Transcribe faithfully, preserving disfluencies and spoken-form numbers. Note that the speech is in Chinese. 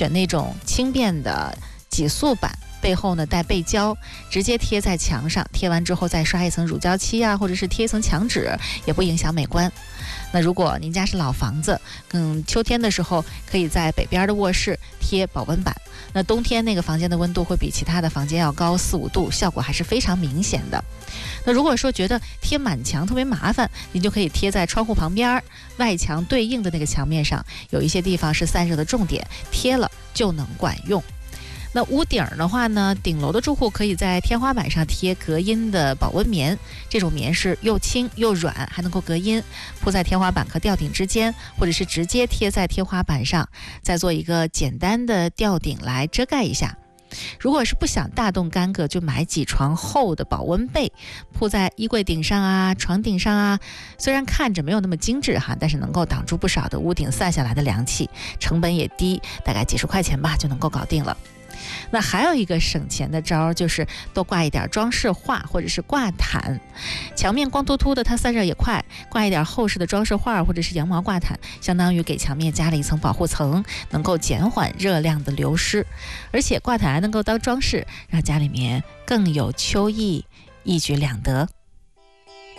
选那种轻便的挤塑板，背后呢带背胶，直接贴在墙上，贴完之后再刷一层乳胶漆啊，或者是贴一层墙纸，也不影响美观。那如果您家是老房子，嗯，秋天的时候可以在北边的卧室贴保温板，那冬天那个房间的温度会比其他的房间要高四五度，效果还是非常明显的。那如果说觉得贴满墙特别麻烦，您就可以贴在窗户旁边，外墙对应的那个墙面上，有一些地方是散热的重点，贴了就能管用。那屋顶的话呢，顶楼的住户可以在天花板上贴隔音的保温棉，这种棉是又轻又软，还能够隔音，铺在天花板和吊顶之间，或者是直接贴在天花板上，再做一个简单的吊顶来遮盖一下。如果是不想大动干戈，就买几床厚的保温被，铺在衣柜顶上啊、床顶上啊，虽然看着没有那么精致哈，但是能够挡住不少的屋顶散下来的凉气，成本也低，大概几十块钱吧就能够搞定了。那还有一个省钱的招，就是多挂一点装饰画或者是挂毯，墙面光秃秃的它散热也快，挂一点厚实的装饰画或者是羊毛挂毯，相当于给墙面加了一层保护层，能够减缓热量的流失，而且挂毯还能够当装饰，让家里面更有秋意，一举两得。